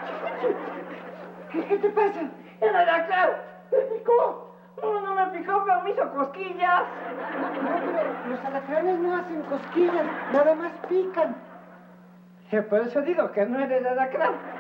¿Qué te pasa? ¡El alacrán! ¡Me picó! No me picó, pero me hizo cosquillas. No, pero los alacranes no hacen cosquillas, nada más pican. Por eso digo que no eres alacrán.